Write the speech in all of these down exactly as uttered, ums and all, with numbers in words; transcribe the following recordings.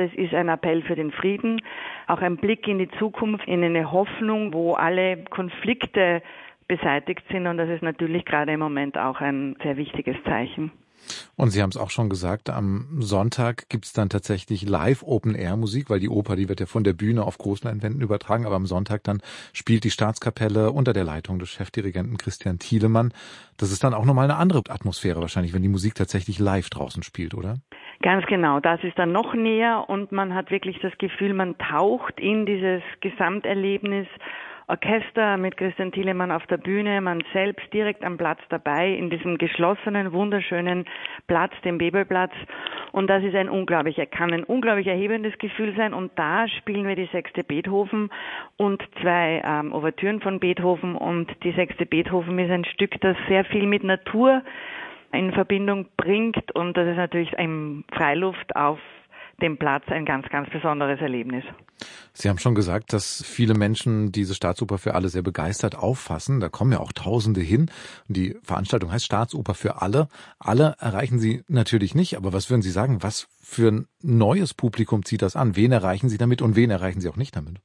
es ist ein Appell für den Frieden, auch ein Blick in die Zukunft, in eine Hoffnung, wo alle Konflikte beseitigt sind. Und das ist natürlich gerade im Moment auch ein sehr wichtiges Zeichen. Und Sie haben es auch schon gesagt, am Sonntag gibt es dann tatsächlich Live-Open-Air-Musik, weil die Oper, die wird ja von der Bühne auf Großleinwänden übertragen, aber am Sonntag dann spielt die Staatskapelle unter der Leitung des Chefdirigenten Christian Thielemann. Das ist dann auch nochmal eine andere Atmosphäre wahrscheinlich, wenn die Musik tatsächlich live draußen spielt, oder? Ganz genau, das ist dann noch näher und man hat wirklich das Gefühl, man taucht in dieses Gesamterlebnis. Orchester mit Christian Thielemann auf der Bühne, man selbst direkt am Platz dabei, in diesem geschlossenen, wunderschönen Platz, dem Bebelplatz. Und das ist ein unglaublich, kann ein unglaublich erhebendes Gefühl sein. Und da spielen wir die sechste Beethoven und zwei ähm, Ouvertüren von Beethoven. Und die sechste Beethoven ist ein Stück, das sehr viel mit Natur in Verbindung bringt. Und das ist natürlich in Freiluft auf dem Platz ein ganz, ganz besonderes Erlebnis. Sie haben schon gesagt, dass viele Menschen diese Staatsoper für alle sehr begeistert auffassen. Da kommen ja auch Tausende hin. Und die Veranstaltung heißt Staatsoper für alle. Alle erreichen Sie natürlich nicht. Aber was würden Sie sagen, was für ein neues Publikum zieht das an? Wen erreichen Sie damit und wen erreichen Sie auch nicht damit?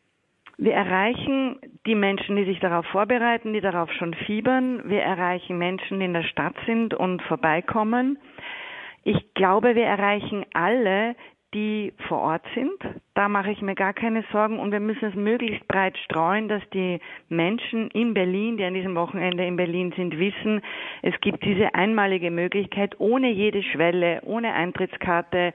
Wir erreichen die Menschen, die sich darauf vorbereiten, die darauf schon fiebern. Wir erreichen Menschen, die in der Stadt sind und vorbeikommen. Ich glaube, wir erreichen alle, die vor Ort sind. Da mache ich mir gar keine Sorgen und wir müssen es möglichst breit streuen, dass die Menschen in Berlin, die an diesem Wochenende in Berlin sind, wissen, es gibt diese einmalige Möglichkeit, ohne jede Schwelle, ohne Eintrittskarte,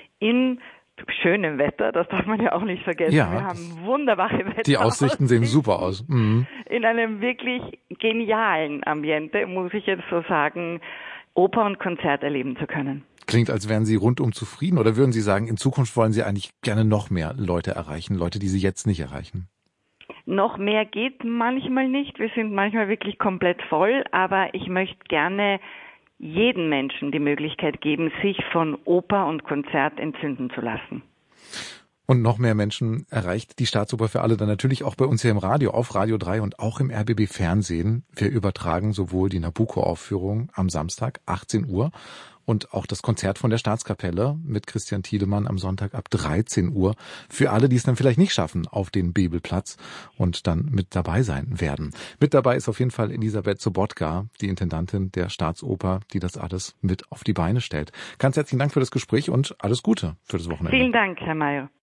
in schönem Wetter, das darf man ja auch nicht vergessen. Ja, wir haben wunderbare Wetter. Die Aussichten sehen super aus. Mhm. In einem wirklich genialen Ambiente, muss ich jetzt so sagen, Oper und Konzert erleben zu können. Klingt, als wären Sie rundum zufrieden, oder würden Sie sagen, in Zukunft wollen Sie eigentlich gerne noch mehr Leute erreichen, Leute, die Sie jetzt nicht erreichen? Noch mehr geht manchmal nicht. Wir sind manchmal wirklich komplett voll, aber ich möchte gerne jedem Menschen die Möglichkeit geben, sich von Oper und Konzert entzünden zu lassen. Und noch mehr Menschen erreicht die Staatsoper für alle dann natürlich auch bei uns hier im Radio, auf Radio drei und auch im R B B Fernsehen. Wir übertragen sowohl die Nabucco-Aufführung am Samstag, achtzehn Uhr, und auch das Konzert von der Staatskapelle mit Christian Thielemann am Sonntag ab dreizehn Uhr. Für alle, die es dann vielleicht nicht schaffen auf den Bebelplatz und dann mit dabei sein werden. Mit dabei ist auf jeden Fall Elisabeth Sobotka, die Intendantin der Staatsoper, die das alles mit auf die Beine stellt. Ganz herzlichen Dank für das Gespräch und alles Gute für das Wochenende. Vielen Dank, Herr Mayer.